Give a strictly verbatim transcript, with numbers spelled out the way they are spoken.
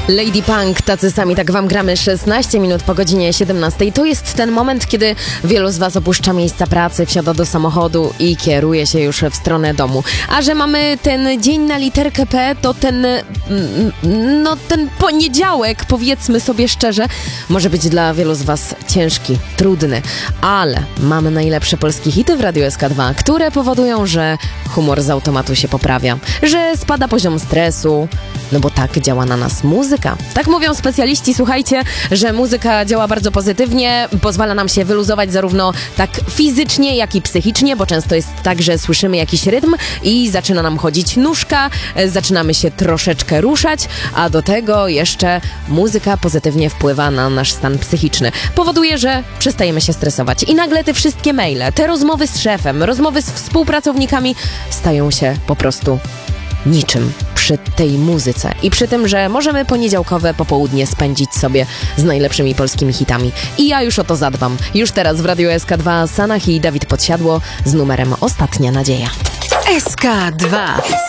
Lady Punk, tacy sami, tak wam gramy szesnaście minut po godzinie siedemnastej. To jest ten moment, kiedy wielu z was opuszcza miejsca pracy, wsiada do samochodu i kieruje się już w stronę domu. A że mamy ten dzień na literkę P, to ten, no ten poniedziałek, powiedzmy sobie szczerze, może być dla wielu z was ciężki, trudny, ale mamy najlepsze polskie hity w Radiu S K dwa, które powodują, że humor z automatu się poprawia, że spada poziom stresu, no bo tak działa na nas muzyka. Tak mówią specjaliści, słuchajcie, że muzyka działa bardzo pozytywnie, pozwala nam się wyluzować zarówno tak fizycznie, jak i psychicznie, bo często jest tak, że słyszymy jakiś rytm i zaczyna nam chodzić nóżka, zaczynamy się troszeczkę ruszać, a do tego jeszcze muzyka pozytywnie wpływa na nasz stan psychiczny. Powoduje, że przestajemy się stresować i nagle te wszystkie maile, te rozmowy z szefem, rozmowy z współpracownikami stają się po prostu niczym przy tej muzyce i przy tym, że możemy poniedziałkowe popołudnie spędzić sobie z najlepszymi polskimi hitami. I ja już o to zadbam. Już teraz w Radiu S K dwa Sanach i Dawid Podsiadło z numerem Ostatnia Nadzieja. S K dwa.